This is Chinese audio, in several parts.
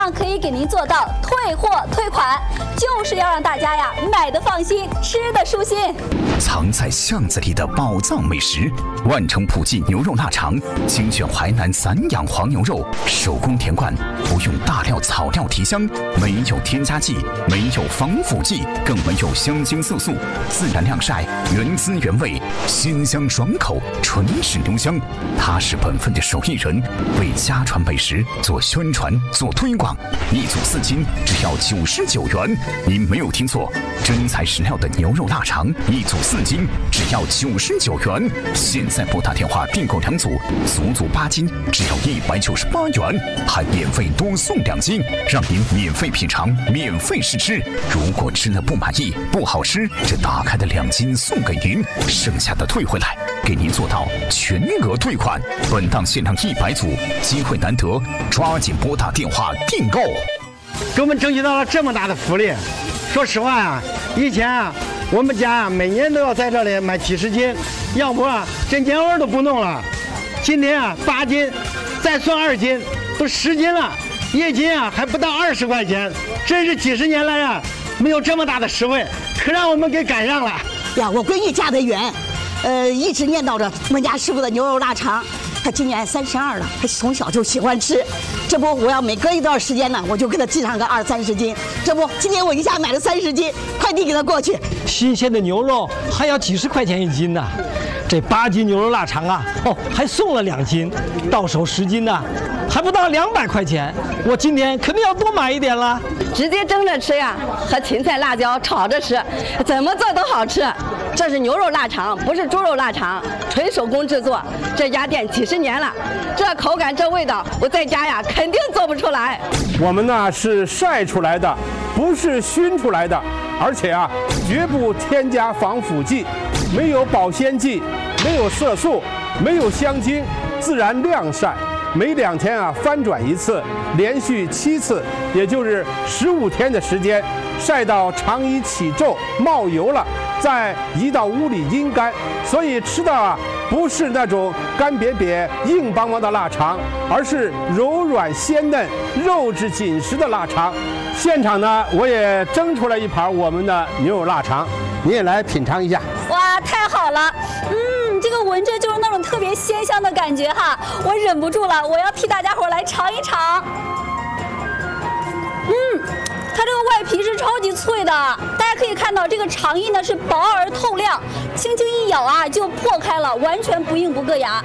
可以给您做到退货退款，就是要让大家呀买的放心，吃的舒心。 藏在巷子里的宝藏美食，万城普记牛肉腊肠，精选淮南散养黄牛肉，手工田灌，不用大料草料提香，没有添加剂，没有防腐剂，更没有香精色素，自然晾晒，原汁原味，鲜香爽口，纯是牛香。他是本分的手艺人，为家传美食做宣传做推广。一组4斤，只要99元。您没有听错，真材实料的牛肉腊肠，一组4斤，只要99元。现在拨打电话订购2组，足足8斤，只要198元，还免费多送2斤，让您免费品尝，免费试吃。如果吃了不满意、不好吃，这打开的2斤送给您，剩下的退回来，给您做到全额退款。本档限量100组，机会难得，抓紧拨打电话订购。 给我们争取到了这么大的福利。说实话啊，以前啊，我们家啊每年都要在这里买几十斤，要不啊这年味都不弄了。今天啊8斤，再算2斤，都10斤了，1斤啊还不到20块钱，真是几十年来啊没有这么大的实惠，可让我们给赶上了呀！我闺女嫁得远，一直念叨着我们家师傅的牛肉腊肠。她今年32了，她从小就喜欢吃。这不，我要每隔一段时间呢，我就给她寄上个20-30斤。这不，今天我一下买了30斤，快递给她过去。 新鲜的牛肉还要几十块钱1斤呢。这8斤牛肉腊肠啊，还送了2斤，到手10斤呢，还不到200块钱。我今天肯定要多买一点了。 直接蒸着吃呀，和芹菜、辣椒炒着吃，怎么做都好吃。这是牛肉腊肠，不是猪肉腊肠，纯手工制作。这家店几十年了，这口感这味道，我在家呀肯定做不出来。 我们呢是晒出来的，不是熏出来的，而且啊绝不添加防腐剂，没有保鲜剂，没有色素，没有香精，自然晾晒。每2天啊翻转1次，连续7次，也就是15天的时间，晒到肠衣起皱冒油了，再移到屋里阴干。所以吃到啊不是那种干瘪瘪硬邦邦的腊肠，而是柔软鲜嫩肉质紧实的腊肠。现场呢我也蒸出来一盘我们的牛肉腊肠，你也来品尝一下。 哇，太好了！这个闻着就是那种特别鲜香的感觉哈，我忍不住了，我要替大家伙来尝一尝。它这个外皮是超级脆的，大家可以看到这个肠衣呢是薄而透亮，轻轻一咬啊就破开了，完全不硬不硌牙。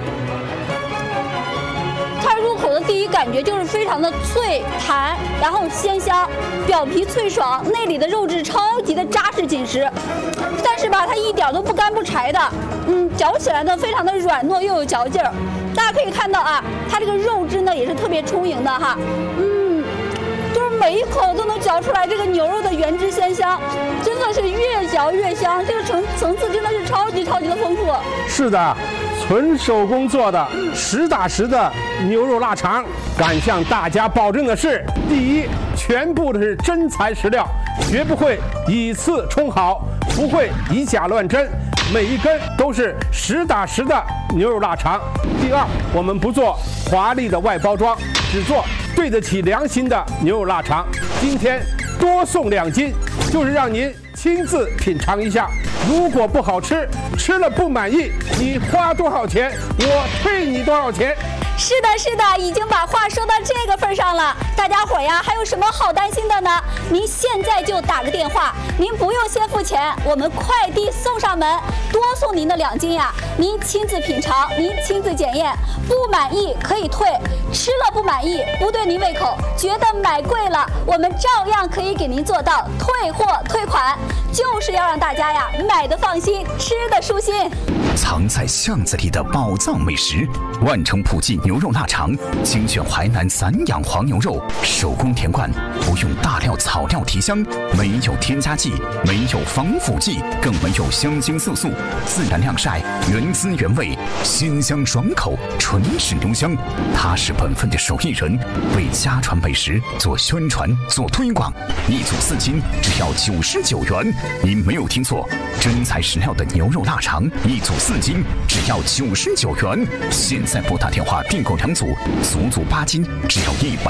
它入口的第一感觉就是非常的脆弹，然后鲜香，表皮脆爽，内里的肉质超级的扎实紧实，但是吧它一点都不干不柴的，嚼起来呢非常的软糯又有嚼劲儿。大家可以看到啊，它这个肉质呢也是特别充盈的哈，就是每一口都能嚼出来这个牛肉的原汁鲜香，真的是越嚼越香，这个层次真的是超级的丰富。 是的，纯手工做的实打实的牛肉腊肠，敢向大家保证的是，第一，全部的是真材实料，绝不会以次充好，不会以假乱真，每一根都是实打实的牛肉腊肠。第二，我们不做华丽的外包装，只做对得起良心的牛肉腊肠。今天多送2斤，就是让您亲自品尝一下。如果不好吃，吃了不满意，你花多少钱，我退你多少钱。 是的，已经把话说到这个份上了。大家伙呀，还有什么好担心的呢？您现在就打个电话，您不用先付钱，我们快递送上门，多送您的2斤呀。您亲自品尝，您亲自检验，不满意可以退，吃了不满意，不对您胃口，觉得买贵了，我们照样可以给您做到退货退款，就是要让大家呀买的放心，吃的舒心。 藏在巷子里的宝藏美食，万城普记牛肉腊肠，精选淮南散养黄牛肉，手工田灌，不用大料草料提香，没有添加剂，没有防腐剂，更没有香精色素，自然晾晒，原汁原味，鲜香爽口，纯是牛香。他是本分的手艺人，为家传美食做宣传做推广。一组4斤，只要99元。您没有听错，真材实料的牛肉腊肠，一组4斤，只要99元。现在拨打电话订购2组，足足8斤，只要198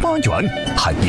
8元，还